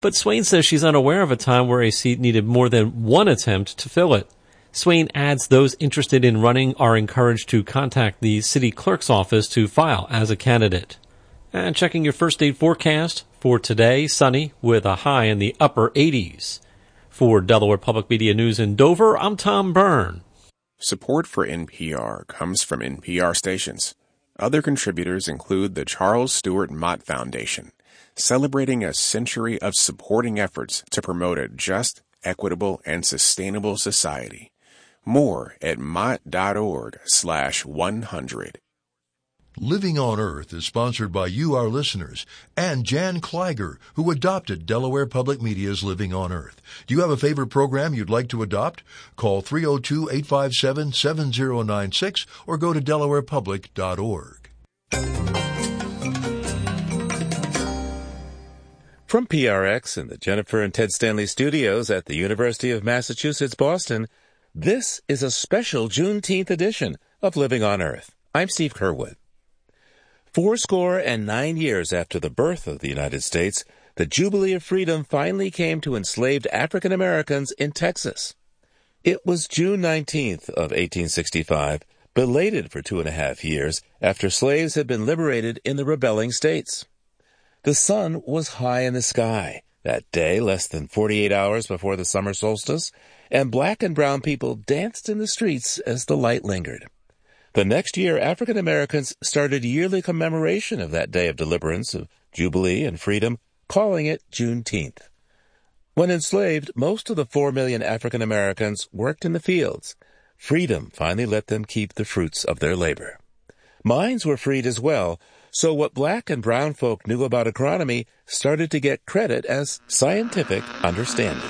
But Swain says she's unaware of a time where a seat needed more than one attempt to fill it. Swain adds those interested in running are encouraged to contact the city clerk's office to file as a candidate. And checking your first date forecast for today, sunny with a high in the upper 80s. For Delaware Public Media News in Dover, I'm Tom Byrne. Support for NPR comes from NPR stations. Other contributors include the Charles Stewart Mott Foundation, celebrating a century of supporting efforts to promote a just, equitable, and sustainable society. More at mott.org/100. Living on Earth is sponsored by you, our listeners, and Jan Kleiger, who adopted Delaware Public Media's Living on Earth. Do you have a favorite program you'd like to adopt? Call 302-857-7096 or go to delawarepublic.org. From PRX and the Jennifer and Ted Stanley studios at the University of Massachusetts, Boston, this is a special Juneteenth edition of Living on Earth. I'm Steve Curwood. 49 years after the birth of the United States, the Jubilee of Freedom finally came to enslaved African Americans in Texas. It was June 19th of 1865, belated for 2.5 years after slaves had been liberated in the rebelling states. The sun was high in the sky that day, less than 48 hours before the summer solstice, and black and brown people danced in the streets as the light lingered. The next year, African Americans started yearly commemoration of that day of deliverance, of Jubilee and freedom, calling it Juneteenth. When enslaved, most of the 4 million African Americans worked in the fields. Freedom finally let them keep the fruits of their labor. Minds were freed as well, so what black and brown folk knew about agronomy started to get credit as scientific understanding.